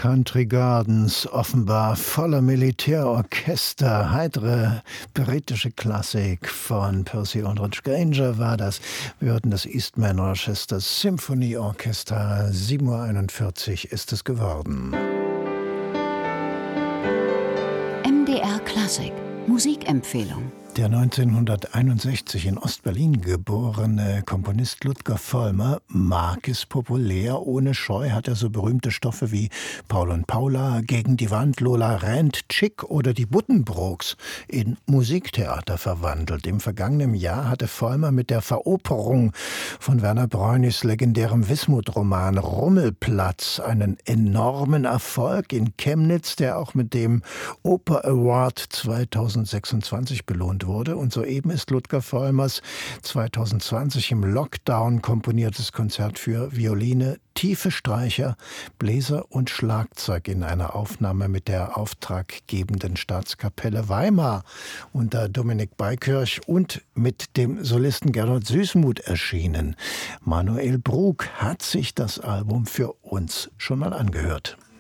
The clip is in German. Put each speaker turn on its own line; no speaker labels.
Country Gardens, offenbar voller Militärorchester, heitere britische Klassik von Percy Aldridge Granger war das. Wir hörten das Eastman Rochester Symphony Orchestra. 7:41 Uhr ist es geworden.
MDR Klassik Musikempfehlung.
Der 1961 in Ostberlin geborene Komponist Ludger Vollmer mag es populär. Ohne Scheu hat er so berühmte Stoffe wie Paul und Paula, Gegen die Wand, Lola rennt, Chick oder die Buddenbrooks in Musiktheater verwandelt. Im vergangenen Jahr hatte Vollmer mit der Veroperung von Werner Breunis legendärem Wismut-Roman Rummelplatz einen enormen Erfolg in Chemnitz, der auch mit dem Oper Award 2026 belohnt wurde. Und soeben ist Ludger Vollmers 2020 im Lockdown komponiertes Konzert für Violine, tiefe Streicher, Bläser und Schlagzeug in einer Aufnahme mit der auftraggebenden Staatskapelle Weimar unter Dominik Beikirch und mit dem Solisten Gernot Süßmuth erschienen. Manuel Brug hat sich das Album für uns schon mal angehört.